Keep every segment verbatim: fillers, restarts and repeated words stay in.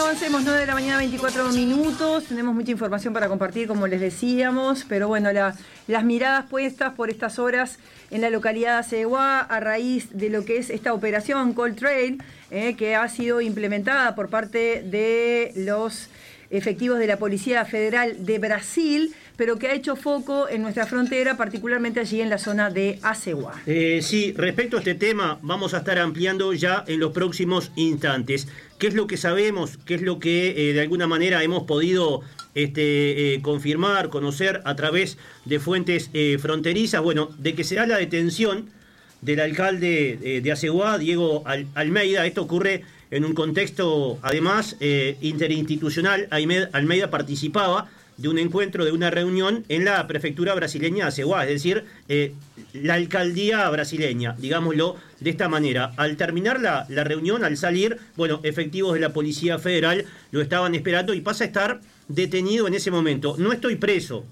avancemos, nueve de la mañana, veinticuatro minutos. Tenemos mucha información para compartir, como les decíamos, pero bueno, la, las miradas puestas por estas horas en la localidad de Aceguá a raíz de lo que es esta operación Cold Trail, eh, que ha sido implementada por parte de los efectivos de la Policía Federal de Brasil, pero que ha hecho foco en nuestra frontera, particularmente allí en la zona de Aceguá. Eh, sí, respecto a este tema, vamos a estar ampliando ya en los próximos instantes. ¿Qué es lo que sabemos? ¿Qué es lo que eh, de alguna manera hemos podido este, eh, confirmar, conocer a través de fuentes eh, fronterizas? Bueno, de que será la detención del alcalde eh, de Aceguá, Diego Al- Almeida. Esto ocurre en un contexto, además, eh, interinstitucional. Almeida participaba de un encuentro, de una reunión en la prefectura brasileña de Aceguá, es decir, eh, la alcaldía brasileña, digámoslo de esta manera. Al terminar la, la reunión, al salir, bueno, efectivos de la Policía Federal lo estaban esperando y pasa a estar detenido en ese momento. No estoy preso,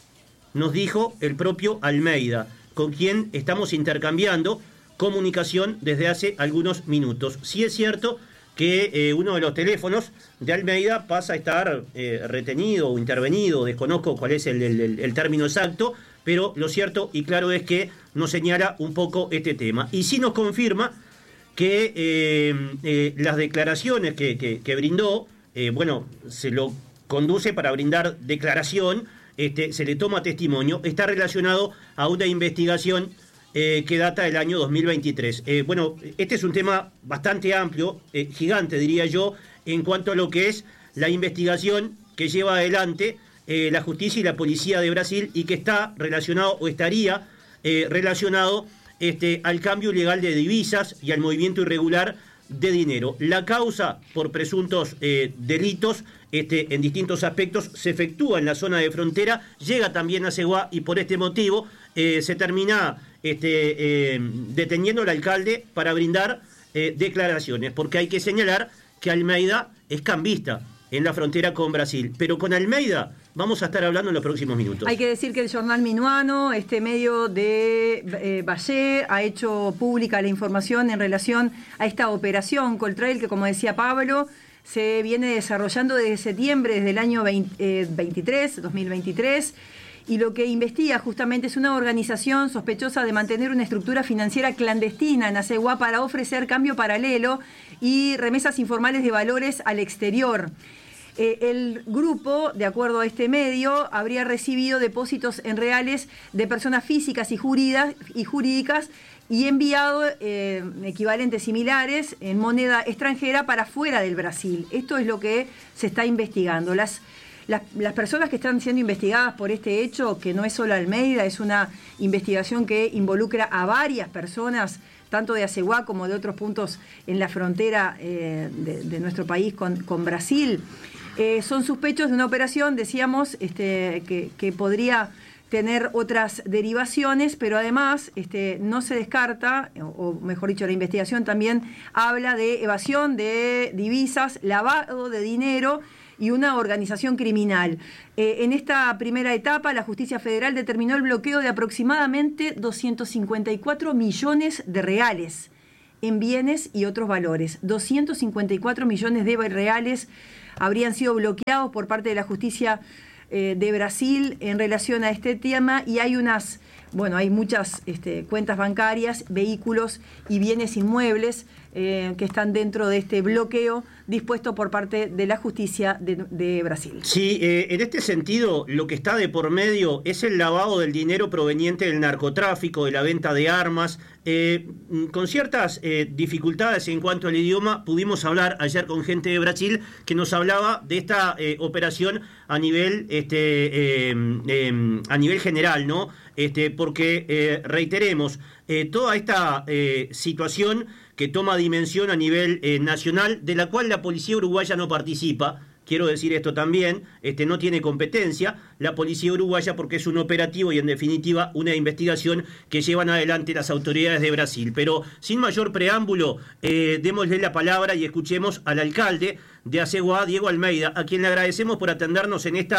nos dijo el propio Almeida, con quien estamos intercambiando comunicación desde hace algunos minutos. Sí es cierto que eh, uno de los teléfonos de Almeida pasa a estar eh, retenido o intervenido, desconozco cuál es el, el, el término exacto, pero lo cierto y claro es que nos señala un poco este tema. Y sí nos confirma que eh, eh, las declaraciones que, que, que brindó, eh, bueno, se lo conduce para brindar declaración, este, se le toma testimonio, está relacionado a una investigación Eh, que data del año dos mil veintitrés. Eh, bueno, este es un tema bastante amplio, eh, gigante diría yo, en cuanto a lo que es la investigación que lleva adelante eh, la justicia y la policía de Brasil y que está relacionado o estaría eh, relacionado este, al cambio ilegal de divisas y al movimiento irregular de dinero. La causa por presuntos eh, delitos este, en distintos aspectos se efectúa en la zona de frontera, llega también a Aceguá y por este motivo eh, se termina este, eh, deteniendo al alcalde para brindar eh, declaraciones, porque hay que señalar que Almeida es cambista en la frontera con Brasil, pero con Almeida vamos a estar hablando en los próximos minutos. Hay que decir que el Jornal Minuano, este medio de eh, Valle, ha hecho pública la información en relación a esta operación Cold Trail que, como decía Pablo, se viene desarrollando desde septiembre, desde el año veinte, eh, veintitrés, dos mil veintitrés, y lo que investiga justamente es una organización sospechosa de mantener una estructura financiera clandestina en Aceguá para ofrecer cambio paralelo y remesas informales de valores al exterior. Eh, el grupo, de acuerdo a este medio, habría recibido depósitos en reales de personas físicas y, jurídicas, y jurídicas y enviado eh, equivalentes similares en moneda extranjera para fuera del Brasil. Esto es lo que se está investigando. Las, las, las personas que están siendo investigadas por este hecho, que no es solo Almeida, es una investigación que involucra a varias personas, tanto de Aceguá como de otros puntos en la frontera eh, de, de nuestro país con, con Brasil. Eh, son sospechos de una operación, decíamos, este, que, que podría tener otras derivaciones, pero además este, no se descarta, o, o mejor dicho, la investigación también habla de evasión de divisas, lavado de dinero y una organización criminal. Eh, en esta primera etapa, la Justicia Federal determinó el bloqueo de aproximadamente doscientos cincuenta y cuatro millones de reales en bienes y otros valores. doscientos cincuenta y cuatro millones de reales habrían sido bloqueados por parte de la justicia eh, de Brasil en relación a este tema, y hay unas, bueno, hay muchas este, cuentas bancarias, vehículos y bienes inmuebles eh, que están dentro de este bloqueo dispuesto por parte de la justicia de, de Brasil. Sí, eh, en este sentido, lo que está de por medio es el lavado del dinero proveniente del narcotráfico, de la venta de armas. Eh, con ciertas eh, dificultades en cuanto al idioma, pudimos hablar ayer con gente de Brasil que nos hablaba de esta eh, operación a nivel este eh, eh, a nivel general, ¿no? Este, porque eh, reiteremos, eh, toda esta eh, situación que toma dimensión a nivel eh, nacional, de la cual la policía uruguaya no participa. Quiero decir esto también, este, no tiene competencia la policía uruguaya porque es un operativo y en definitiva una investigación que llevan adelante las autoridades de Brasil. Pero sin mayor preámbulo, eh, démosle la palabra y escuchemos al alcalde de Aceguá, Diego Almeida, a quien le agradecemos por atendernos en esta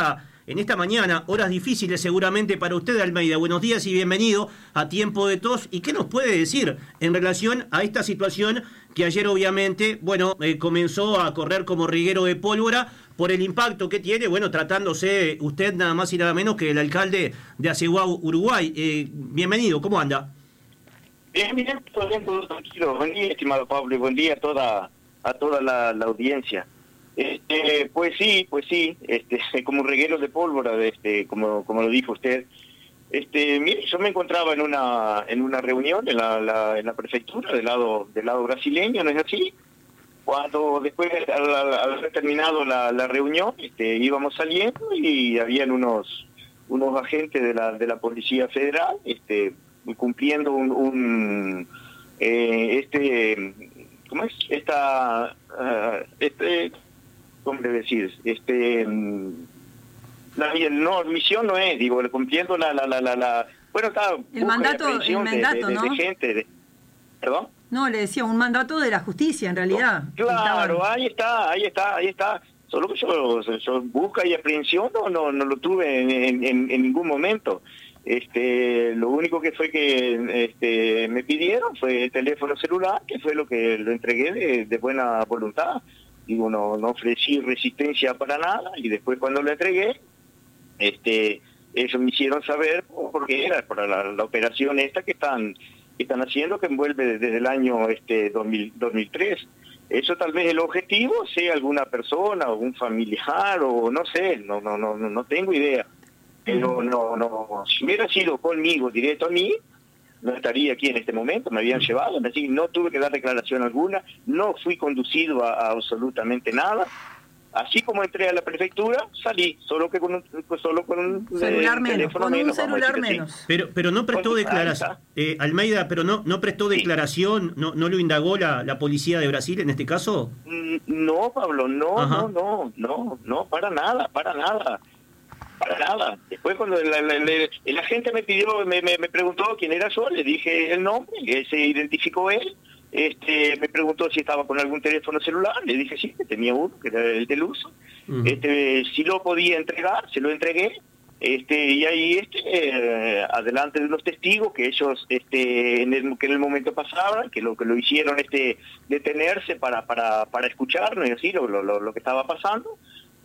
en esta mañana, horas difíciles seguramente para usted, Almeida. Buenos días y bienvenido a Tiempo de Tos. ¿Y qué nos puede decir en relación a esta situación que ayer obviamente, bueno, eh, comenzó a correr como reguero de pólvora por el impacto que tiene, bueno, tratándose usted nada más y nada menos que el alcalde de Aceguá, Uruguay? Eh, bienvenido, ¿cómo anda? Bien, bien, todo bien, todo tranquilo. Buen día, estimado Pablo, y buen día a toda, a toda la, la audiencia. Este, pues sí, pues sí, este, como un reguero de pólvora, este, como, como lo dijo usted. Este, mire, yo me encontraba en una, en una reunión en la, la, en la prefectura del lado, del lado brasileño, ¿no es así? Cuando después, al, al haber terminado la, la reunión, este, íbamos saliendo y habían unos, unos agentes de la, de la Policía Federal, este, cumpliendo un, un eh, este, ¿cómo es? Esta, uh, este, ¿cómo debe decir? Este, la no, misión no es, digo, cumpliendo la, la, la, la, la bueno, está, el mandato, el mandato, de, de, ¿no? De gente, de, ¿perdón? No, le decía, un mandato de la justicia, en realidad. Claro, Estaban... ahí está, ahí está, ahí está. Solo que yo, yo busca y aprehensión no, no, no lo tuve en, en, en ningún momento. Este, lo único que fue que este, me pidieron fue el teléfono celular, que fue lo que lo entregué de, de buena voluntad. Digo, no, no ofrecí resistencia para nada, y después cuando lo entregué, este, ellos me hicieron saber por qué era, para la, la operación esta que están, que están haciendo, que envuelve desde el año este dos mil, dos mil tres. Eso tal vez el objetivo sea alguna persona o un familiar o no sé, no, no, no, no tengo idea. Pero no, no, si hubiera sido conmigo, directo a mí, no estaría aquí en este momento, me habían llevado, así no tuve que dar declaración alguna, no fui conducido a, a absolutamente nada. Así como entré a la prefectura, salí, solo que con un, solo con un celular eh, menos, teléfono con menos, un celular menos. sí. Pero, pero no prestó Con- declaración, eh, Almeida, pero no, no prestó Sí. declaración, no, no lo indagó la, la policía de Brasil en este caso. Mm, No, Pablo, no, Ajá. no, no, no, no, para nada, para nada. Para nada. Después cuando la, la, la, el agente me pidió, me, me, me preguntó quién era yo, le dije el nombre, él se identificó él, este, me preguntó si estaba con algún teléfono celular, le dije sí, que tenía uno, que era el del uso, Ujú. este, si lo podía entregar, se lo entregué, este, y ahí este, eh, adelante de los testigos que ellos, este, en el, que en el momento pasaban, que lo que lo hicieron, este, detenerse para, para, para escucharnos y así lo, lo, lo, lo que estaba pasando.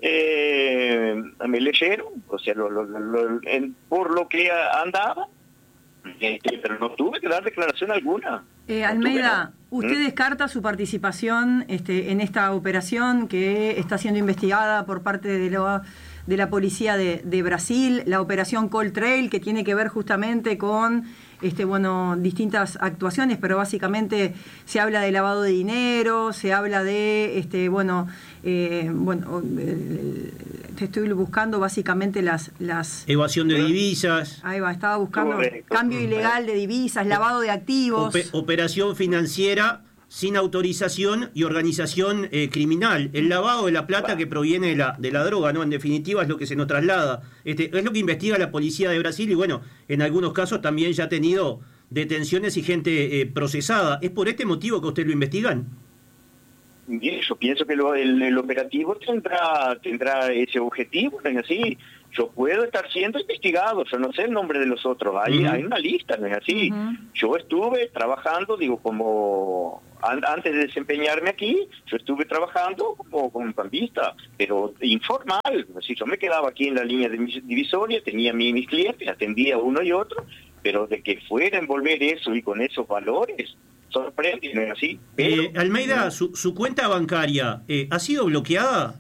Eh, me leyeron, o sea, lo, lo, lo, en, por lo que andaba, este, pero no tuve que dar declaración alguna. Eh, No Almeida, tuve, ¿no? ¿usted ¿Mm? descarta su participación este, en esta operación que está siendo investigada por parte de la, de la policía de, de Brasil, la operación Coltrail, que tiene que ver justamente con este, bueno, distintas actuaciones, pero básicamente se habla de lavado de dinero, se habla de, este, bueno, eh, bueno, eh, te estoy buscando básicamente las... las Evasión de divisas, ahí va, estaba buscando Correcto. cambio ilegal de divisas, lavado de activos. ope- operación financiera sin autorización y organización eh, criminal. El lavado de la plata que proviene de la, de la droga, ¿no? En definitiva es lo que se nos traslada. Este, es lo que investiga la policía de Brasil y bueno, en algunos casos también ya ha tenido detenciones y gente eh, procesada. ¿Es por este motivo que usted lo investigan? Bien, yo pienso que lo, el, el operativo tendrá tendrá ese objetivo, ¿no es así? Yo puedo estar siendo investigado, yo no sé el nombre de los otros, hay, Ujú. hay una lista, ¿no es así? Ujú. Yo estuve trabajando, digo, como an, antes de desempeñarme aquí, yo estuve trabajando como, como campista, pero informal, así, yo me quedaba aquí en la línea de mis divisoria, tenía mi, mis clientes, atendía uno y otro, pero de que fuera a envolver eso y con esos valores, sorprende, ¿no es así? Pero, Eh, Almeida, su, su cuenta bancaria eh, ¿ha sido bloqueada?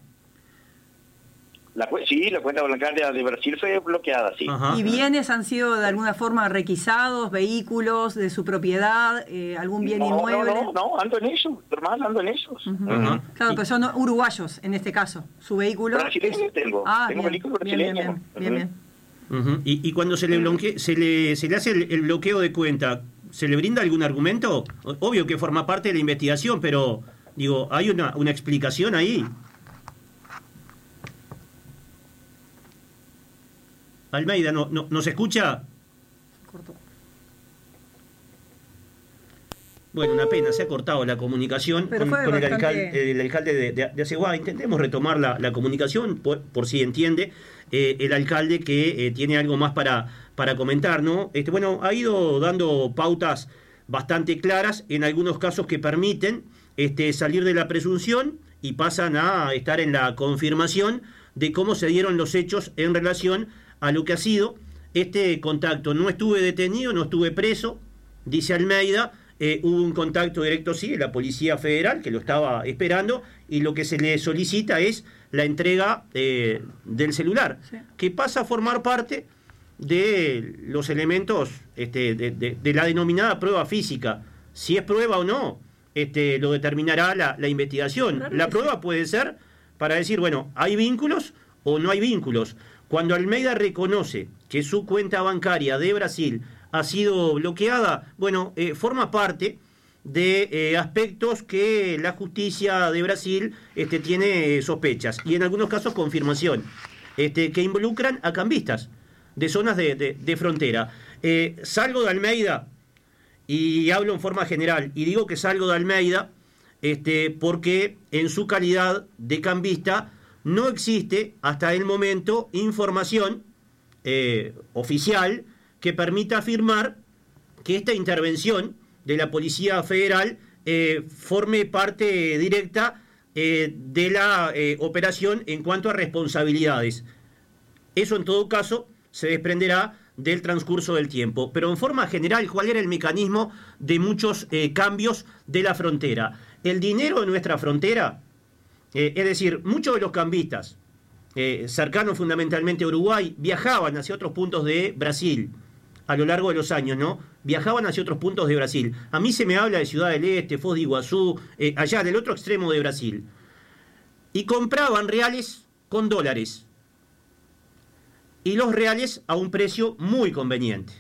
La, cu- sí, la cuenta bancaria de Brasil fue bloqueada, sí. Ajá. ¿Y bienes han sido de alguna forma requisados, vehículos de su propiedad, eh, algún bien no, inmueble? No, no, no, ando en eso, normal, ando en eso. Ujú. Ajá. Claro, Y- pero son uruguayos en este caso. Su vehículo. Brasileño es- tengo, Ah, tengo bien, vehículo bien, bien, brasileño. bien, bien, bien. Ujú. Y, y cuando se le, bloquea, se le se le hace el, el bloqueo de cuenta, ¿se le brinda algún argumento? O- Obvio que forma parte de la investigación, pero digo, ¿hay una, una explicación ahí? Almeida, ¿no, no, ¿nos escucha? Cortó. Bueno, una pena, se ha cortado la comunicación con, con el, alcalde, el alcalde de, de, de Aceguá. Intentemos retomar la, la comunicación, por, por si entiende eh, el alcalde que eh, tiene algo más para, para comentar, ¿no? Este, bueno, ha ido dando pautas bastante claras, en algunos casos que permiten este, salir de la presunción y pasan a estar en la confirmación de cómo se dieron los hechos en relación a lo que ha sido este contacto. No estuve detenido, no estuve preso, dice Almeida. Eh, hubo un contacto directo, sí, de la Policía Federal, que lo estaba esperando, y lo que se le solicita es la entrega eh, del celular, sí, que pasa a formar parte de los elementos este, de, de, de la denominada prueba física. Si es prueba o no, este, lo determinará la, la investigación. Claro, la prueba sí puede ser para decir, bueno, ¿hay vínculos o no hay vínculos? Cuando Almeida reconoce que su cuenta bancaria de Brasil ha sido bloqueada, bueno, eh, forma parte de eh, aspectos que la justicia de Brasil este, tiene eh, sospechas, y en algunos casos confirmación, este, que involucran a cambistas de zonas de, de, de frontera. Eh, salgo de Almeida, y hablo en forma general, y digo que salgo de Almeida este, porque en su calidad de cambista no existe hasta el momento información eh, oficial que permita afirmar que esta intervención de la Policía Federal eh, forme parte directa eh, de la eh, operación en cuanto a responsabilidades. Eso en todo caso se desprenderá del transcurso del tiempo. Pero en forma general, ¿cuál era el mecanismo de muchos eh, cambios de la frontera? El dinero de nuestra frontera, eh, es decir, muchos de los cambistas, eh, cercanos fundamentalmente a Uruguay, viajaban hacia otros puntos de Brasil a lo largo de los años, ¿no? Viajaban hacia otros puntos de Brasil. A mí se me habla de Ciudad del Este, Foz de Iguazú, eh, allá del otro extremo de Brasil. Y compraban reales con dólares. Y los reales a un precio muy conveniente.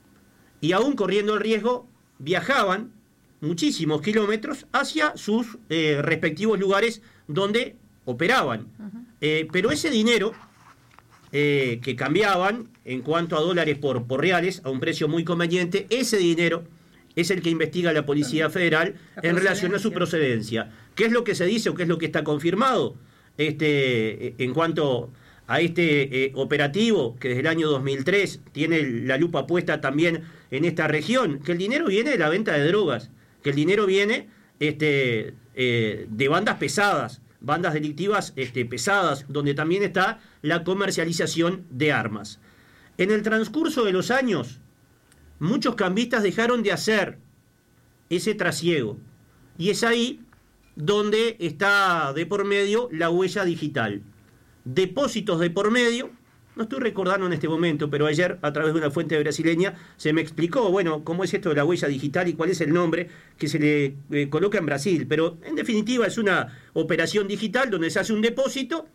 Y aún corriendo el riesgo, viajaban muchísimos kilómetros hacia sus eh, respectivos lugares donde operaban. Uh-huh. Eh, pero ese dinero eh, que cambiaban en cuanto a dólares por, por reales a un precio muy conveniente, ese dinero es el que investiga la Policía Federal en relación a su procedencia. ¿Qué es lo que se dice o qué es lo que está confirmado este, en cuanto a este eh, operativo que desde el año dos mil tres tiene la lupa puesta también en esta región? Que el dinero viene de la venta de drogas, que el dinero viene este, eh, de bandas pesadas, bandas delictivas este, pesadas, donde también está la comercialización de armas. En el transcurso de los años, muchos cambistas dejaron de hacer ese trasiego, y es ahí donde está de por medio la huella digital. Depósitos de por medio, no estoy recordando en este momento, pero ayer a través de una fuente brasileña se me explicó, bueno, cómo es esto de la huella digital y cuál es el nombre que se le eh, coloca en Brasil, pero en definitiva es una operación digital donde se hace un depósito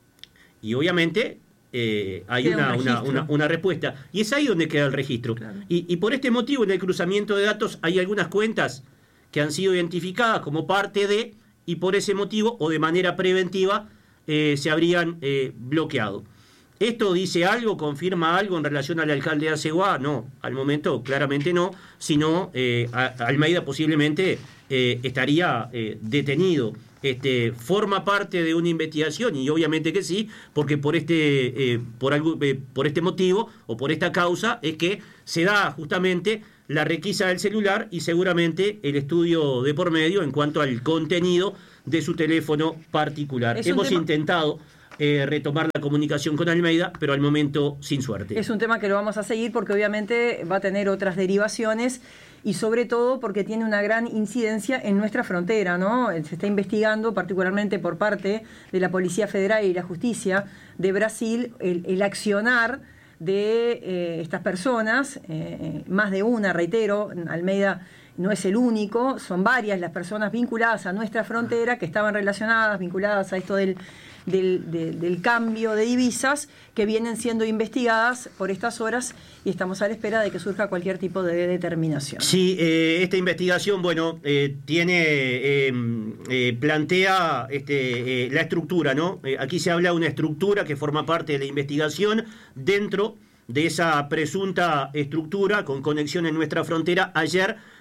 y obviamente eh, hay una, un una, una, una respuesta, y es ahí donde queda el registro. Claro. Y, y por este motivo en el cruzamiento de datos hay algunas cuentas que han sido identificadas como parte de, y por ese motivo o de manera preventiva Eh, se habrían eh, bloqueado. ¿Esto dice algo, confirma algo en relación al alcalde de Aceguá? No, al momento claramente no, sino eh, a, Almeida posiblemente eh, estaría eh, detenido. Este, forma parte de una investigación, y obviamente que sí, porque por este, eh, por, algo, eh, por este motivo o por esta causa es que se da justamente la requisa del celular y seguramente el estudio de por medio en cuanto al contenido de su teléfono particular. Hemos tema... intentado eh, retomar la comunicación con Almeida, pero al momento sin suerte. Es un tema que lo vamos a seguir porque obviamente va a tener otras derivaciones y sobre todo porque tiene una gran incidencia en nuestra frontera, ¿no? Se está investigando particularmente por parte de la Policía Federal y la Justicia de Brasil el, el accionar de eh, estas personas, eh, más de una, reitero, Almeida no es el único, son varias las personas vinculadas a nuestra frontera que estaban relacionadas, vinculadas a esto del, del, del, del cambio de divisas, que vienen siendo investigadas por estas horas y estamos a la espera de que surja cualquier tipo de determinación. Sí, eh, esta investigación, bueno, eh, tiene, eh, eh, plantea este, eh, la estructura, ¿no? Eh, aquí se habla de una estructura que forma parte de la investigación dentro de esa presunta estructura con conexión en nuestra frontera. Ayer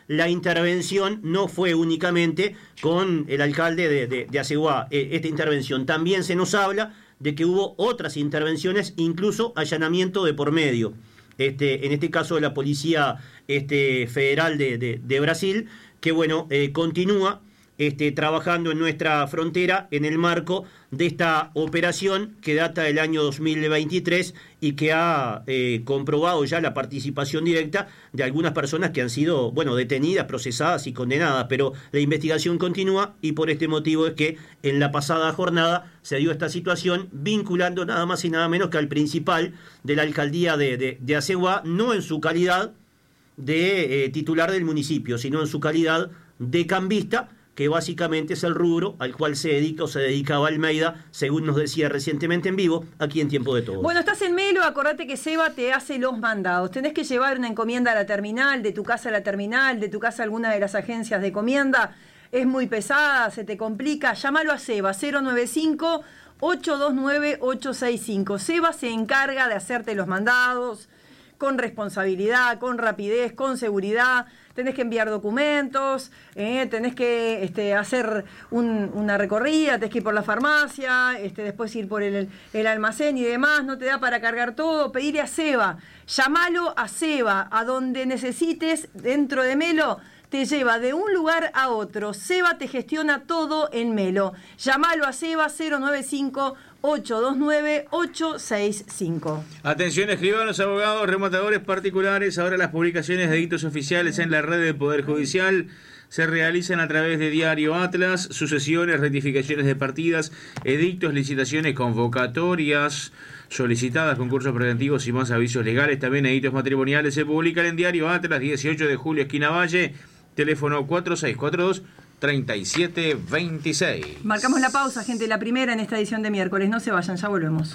la intervención no fue únicamente con el alcalde de, de, de Aceguá. Eh, esta intervención también se nos habla de que hubo otras intervenciones, incluso allanamiento de por medio. Este, en este caso de la Policía este, Federal de, de, de Brasil, que bueno, eh, continúa este, trabajando en nuestra frontera en el marco de esta operación que data del año dos mil veintitrés y que ha eh, comprobado ya la participación directa de algunas personas que han sido, bueno, detenidas, procesadas y condenadas, pero la investigación continúa y por este motivo es que en la pasada jornada se dio esta situación vinculando nada más y nada menos que al principal de la alcaldía de, de, de Aceguá, no en su calidad de eh, titular del municipio, sino en su calidad de cambista, que básicamente es el rubro al cual se dedica o se dedicaba Almeida, según nos decía recientemente en vivo, aquí en Tiempo de Todos. Bueno, estás en Melo, acordate que Seba te hace los mandados. Tenés que llevar una encomienda a la terminal, de tu casa a la terminal, de tu casa a alguna de las agencias de encomienda. Es muy pesada, se te complica. Llámalo a Seba, cero nueve cinco, ocho dos nueve, ocho seis cinco. Seba se encarga de hacerte los mandados con responsabilidad, con rapidez, con seguridad. Tenés que enviar documentos, eh, tenés que este, hacer un, una recorrida, tenés que ir por la farmacia, este, después ir por el, el almacén y demás, no te da para cargar todo, pedirle a Seba, llamalo a Seba, a donde necesites dentro de Melo, te lleva de un lugar a otro. Seba te gestiona todo en Melo. Llámalo a Seba cero nueve cinco, ocho dos nueve, ocho seis cinco. Atención, escribanos, abogados, rematadores particulares. Ahora las publicaciones de edictos oficiales en la red del Poder Judicial se realizan a través de Diario Atlas, sucesiones, rectificaciones de partidas, edictos, licitaciones, convocatorias solicitadas, concursos preventivos y más avisos legales. También edictos matrimoniales se publican en Diario Atlas, dieciocho de julio, esquina Valle, teléfono cuatro seis cuatro dos, treinta y siete veintiséis. Marcamos la pausa, gente, la primera en esta edición de miércoles. No se vayan, ya volvemos.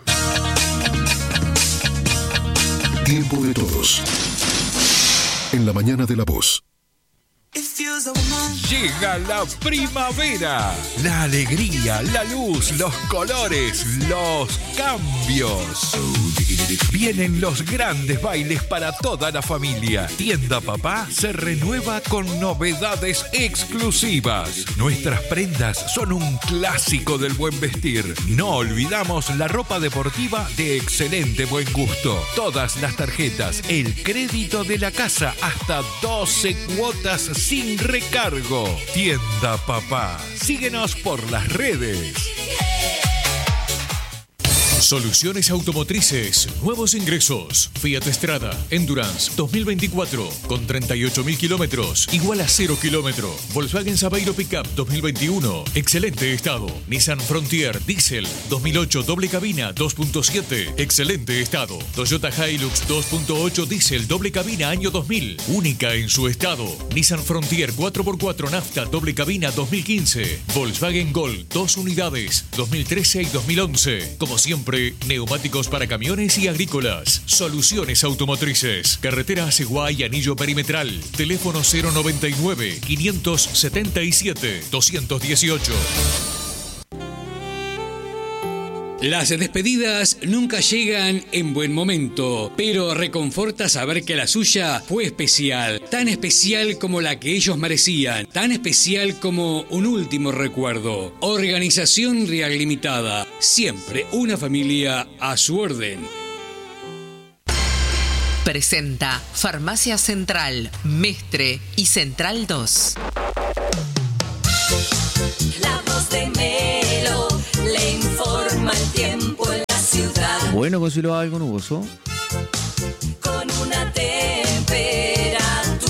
Tiempo de Todos. En la mañana de La Voz. Llega la primavera, la alegría, la luz, los colores, los cambios. Vienen los grandes bailes para toda la familia. Tienda Papá se renueva con novedades exclusivas. Nuestras prendas son un clásico del buen vestir. No olvidamos la ropa deportiva de excelente buen gusto. Todas las tarjetas, el crédito de la casa, hasta doce cuotas sin recargo. Tienda Papá. Síguenos por las redes. Soluciones automotrices, nuevos ingresos. Fiat Strada Endurance dos mil veinticuatro con treinta y ocho mil kilómetros, igual a cero kilómetro. Volkswagen Saveiro Pickup dos mil veintiuno, excelente estado. Nissan Frontier Diesel dos mil ocho doble cabina dos punto siete, excelente estado. Toyota Hilux dos punto ocho Diesel doble cabina año dos mil, única en su estado. Nissan Frontier cuatro por cuatro nafta doble cabina dos mil quince. Volkswagen Gol dos unidades dos mil trece y dos mil once. Como siempre, neumáticos para camiones y agrícolas. Soluciones automotrices. Carretera Aceguá y Anillo Perimetral. Teléfono cero noventa y nueve, quinientos setenta y siete, doscientos dieciocho. Las despedidas nunca llegan en buen momento, pero reconforta saber que la suya fue especial, tan especial como la que ellos merecían, tan especial como un último recuerdo. Organización Real Limitada, siempre una familia a su orden. Presenta Farmacia Central, Mestre y Central dos. La voz de Melo le informa el tiempo en la ciudad. Bueno, considero algo nuboso. Con una temperatura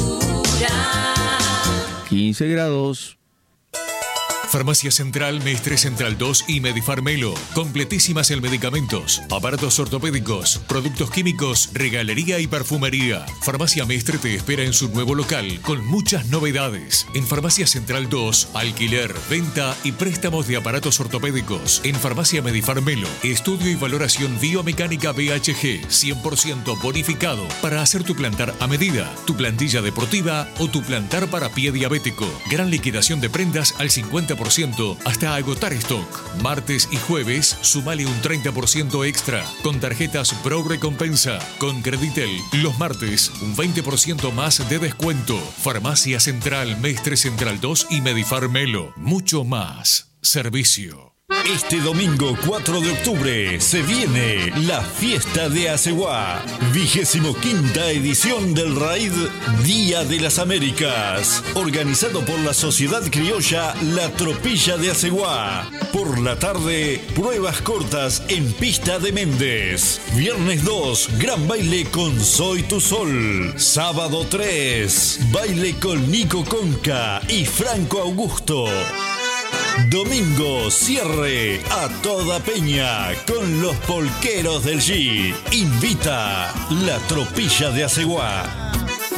quince grados. Farmacia Central, Mestre Central dos y Medifarmelo. Completísimas en medicamentos, aparatos ortopédicos, productos químicos, regalería y perfumería. Farmacia Mestre te espera en su nuevo local con muchas novedades. En Farmacia Central dos, alquiler, venta y préstamos de aparatos ortopédicos. En Farmacia Medifarmelo, estudio y valoración biomecánica B H G, cien por ciento bonificado para hacer tu plantar a medida, tu plantilla deportiva o tu plantar para pie diabético. Gran liquidación de prendas al cincuenta por ciento hasta agotar stock. Martes y jueves, sumale un treinta por ciento extra con tarjetas Pro Recompensa. Con Creditel, los martes, un veinte por ciento más de descuento. Farmacia Central, Mestre Central dos y Medifar Melo. Mucho más servicio. Este domingo cuatro de octubre se viene la fiesta de Aceguá, vigésimo quinta edición del Raid Día de las Américas, organizado por la Sociedad Criolla La Tropilla de Aceguá. Por la tarde, pruebas cortas en Pista de Méndez. Viernes dos, gran baile con Soy Tu Sol. Sábado tres, baile con Nico Conca y Franco Augusto. Domingo, cierre a toda peña con los polqueros del G. Invita La Tropilla de Aceguá.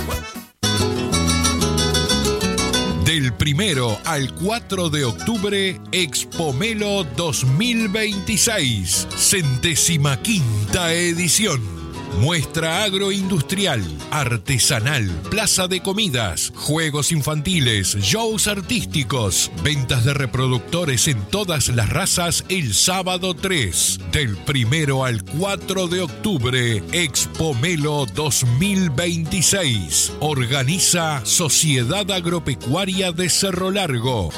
Del primero al cuatro de octubre, Expomelo dos mil veintiséis, centésima quinta edición. Muestra agroindustrial, artesanal, plaza de comidas, juegos infantiles, shows artísticos, ventas de reproductores en todas las razas el sábado tres. Del primero al cuatro de octubre, Expomelo dos mil veintiséis. Organiza Sociedad Agropecuaria de Cerro Largo.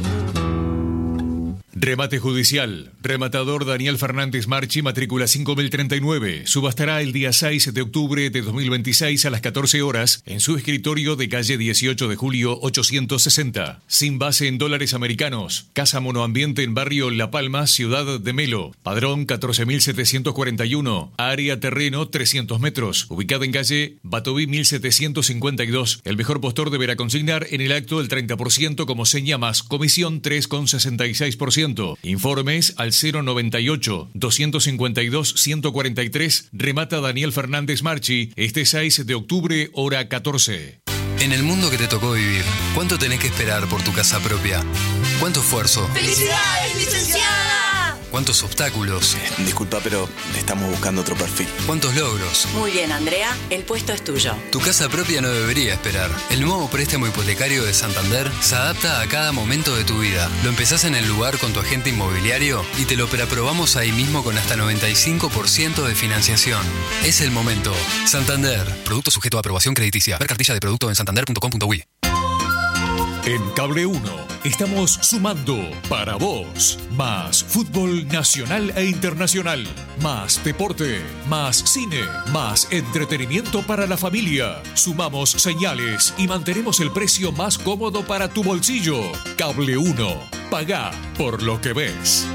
Remate judicial. Rematador Daniel Fernández Marchi, matrícula cinco mil treinta y nueve. Subastará el día seis de octubre de dos mil veintiséis a las catorce horas en su escritorio de calle dieciocho de julio ochocientos sesenta. Sin base en dólares americanos. Casa monoambiente en barrio La Palma, ciudad de Melo. Padrón catorce mil setecientos cuarenta y uno. Área terreno trescientos metros. Ubicada en calle Batoví mil setecientos cincuenta y dos. El mejor postor deberá consignar en el acto el treinta por ciento como seña más comisión tres coma sesenta y seis por ciento. Informes al cero noventa y ocho, doscientos cincuenta y dos, ciento cuarenta y tres. Remata Daniel Fernández Marchi este seis de octubre, hora catorce. En el mundo que te tocó vivir, ¿cuánto tenés que esperar por tu casa propia? ¿Cuánto esfuerzo? ¡Felicidades, licenciada! ¿Cuántos obstáculos? Disculpa, pero estamos buscando otro perfil. ¿Cuántos logros? Muy bien, Andrea, el puesto es tuyo. Tu casa propia no debería esperar. El nuevo préstamo hipotecario de Santander se adapta a cada momento de tu vida. Lo empezás en el lugar con tu agente inmobiliario y te lo preaprobamos ahí mismo con hasta noventa y cinco por ciento de financiación. Es el momento. Santander. Producto sujeto a aprobación crediticia. Ver cartilla de producto en santander punto com punto uy. En Cable uno estamos sumando para vos más fútbol nacional e internacional, más deporte, más cine, más entretenimiento para la familia. Sumamos señales y mantenemos el precio más cómodo para tu bolsillo. Cable uno, pagá por lo que ves.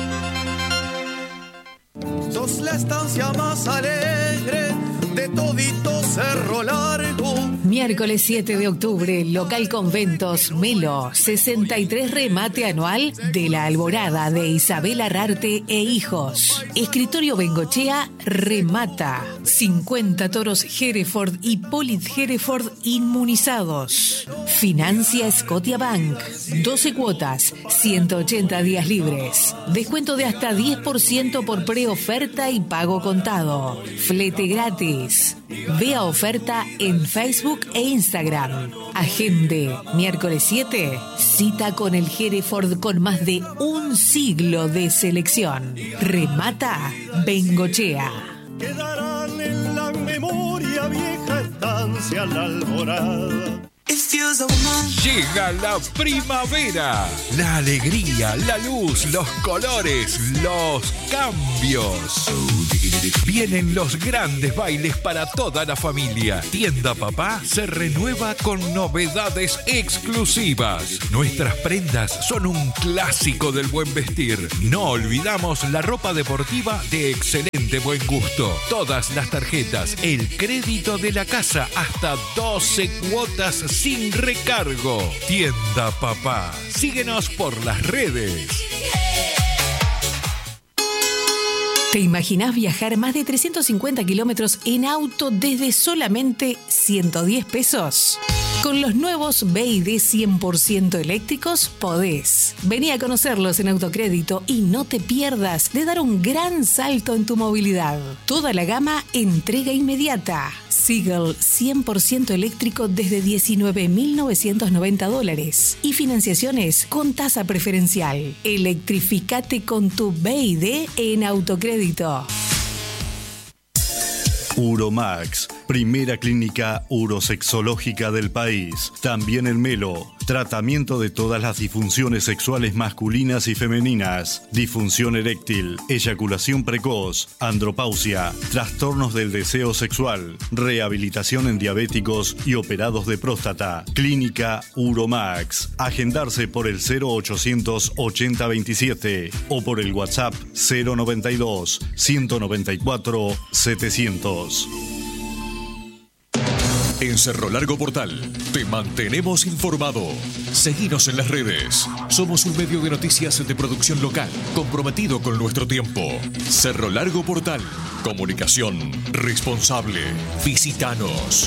Sos la estancia más alegre de todito Cerro Largo. Miércoles siete de octubre, local Conventos Melo, sesenta y tres remate anual de la Alborada de Isabel Arrarte e Hijos. Escritorio Bengochea remata. cincuenta toros Hereford y Polit Hereford inmunizados. Financia Scotiabank. doce cuotas, ciento ochenta días libres. Descuento de hasta diez por ciento por preoferta y pago contado. Flete gratis. Vea oferta en Facebook e Instagram. Agende, miércoles siete, cita con el Hereford con más de un siglo de selección. Remata Bengochea. Quedarán en la memoria vieja estancia La Alborada. Llega la primavera, la alegría, la luz, los colores, los cambios. Vienen los grandes bailes para toda la familia. Tienda Papá se renueva con novedades exclusivas. Nuestras prendas son un clásico del buen vestir. No olvidamos la ropa deportiva de excelente buen gusto. Todas las tarjetas, el crédito de la casa, hasta doce cuotas sin recargo. Tienda Papá. Síguenos por las redes. ¿Te imaginás viajar más de trescientos cincuenta kilómetros en auto desde solamente ciento diez pesos? Con los nuevos B y D cien por ciento eléctricos podés. Vení a conocerlos en Autocrédito y no te pierdas de dar un gran salto en tu movilidad. Toda la gama entrega inmediata. Seagull cien por ciento eléctrico desde diecinueve mil novecientos noventa dólares y financiaciones con tasa preferencial. Electrificate con tu B I D en Autocrédito. Uromax, primera clínica urosexológica del país. También el Melo, tratamiento de todas las disfunciones sexuales masculinas y femeninas, disfunción eréctil, eyaculación precoz, andropausia, trastornos del deseo sexual, rehabilitación en diabéticos y operados de próstata. Clínica Uromax. Agendarse por el cero ochocientos ochenta veintisiete o por el WhatsApp cero noventa y dos, ciento noventa y cuatro, setecientos. En Cerro Largo Portal te mantenemos informado. Seguinos en las redes. Somos un medio de noticias de producción local, comprometido con nuestro tiempo. Cerro Largo Portal. Comunicación responsable. Visítanos.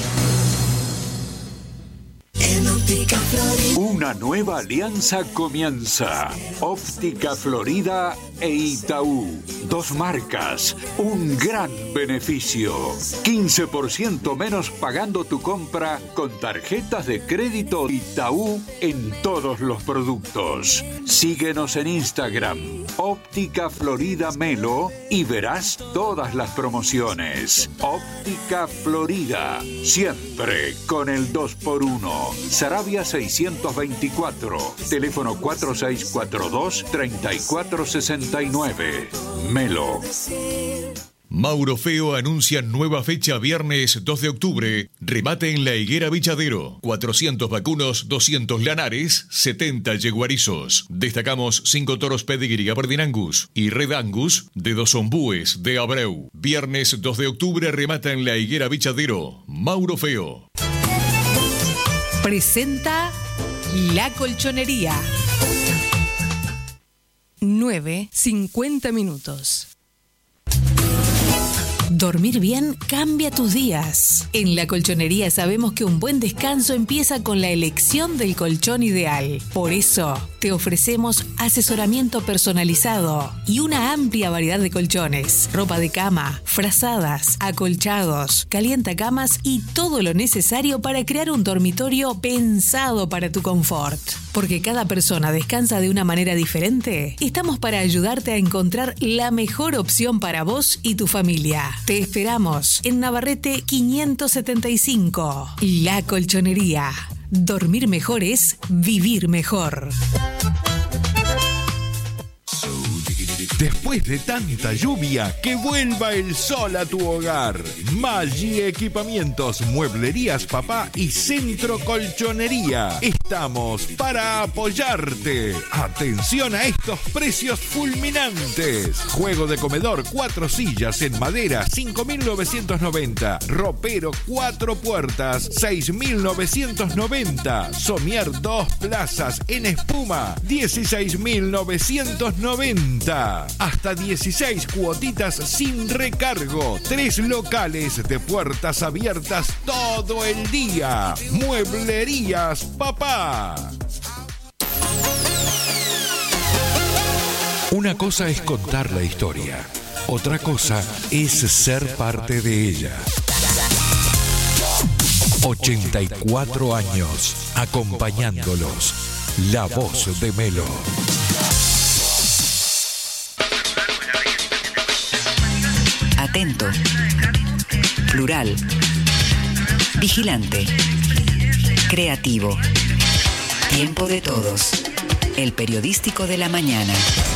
Una nueva alianza comienza. Óptica Florida e Itaú. Dos marcas, un gran beneficio. quince por ciento menos pagando tu compra con tarjetas de crédito Itaú en todos los productos. Síguenos en Instagram, Óptica Florida Melo, y verás todas las promociones. Óptica Florida, siempre con el dos por uno. Sarabia seiscientos veinticuatro, teléfono cuatro seis cuatro dos, tres cuatro seis nueve. Melo. Mauro Feo anuncia nueva fecha viernes dos de octubre. Remate en La Higuera Villadero. cuatrocientos vacunos, doscientos lanares, setenta yeguarizos. Destacamos cinco toros Pedigree Aberdeen Angus y Red Angus de dos ombúes de Abreu. Viernes dos de octubre remata en La Higuera Villadero. Mauro Feo. Presenta La Colchonería. nueve cincuenta minutos. Dormir bien cambia tus días. En La Colchonería sabemos que un buen descanso empieza con la elección del colchón ideal. Por eso, te ofrecemos asesoramiento personalizado y una amplia variedad de colchones, ropa de cama, frazadas, acolchados, calientacamas y todo lo necesario para crear un dormitorio pensado para tu confort. Porque cada persona descansa de una manera diferente, estamos para ayudarte a encontrar la mejor opción para vos y tu familia. Te esperamos en Navarrete quinientos setenta y cinco. La Colchonería. Dormir mejor es vivir mejor. Después de tanta lluvia, que vuelva el sol a tu hogar. Maggi Equipamientos, Mueblerías Papá y Centro Colchonería. Estamos para apoyarte. Atención a estos precios fulminantes. Juego de comedor, cuatro sillas en madera, cinco mil novecientos noventa. Ropero, cuatro puertas, seis mil novecientos noventa. Somier, dos plazas en espuma, dieciséis mil novecientos noventa. Hasta dieciséis cuotitas sin recargo. Tres locales de puertas abiertas todo el día. Mueblerías Papá. Una cosa es contar la historia. Otra cosa es ser parte de ella. ochenta y cuatro años acompañándolos. La voz de Melo. Atento, plural, vigilante, creativo, tiempo de todos, el periodístico de la mañana.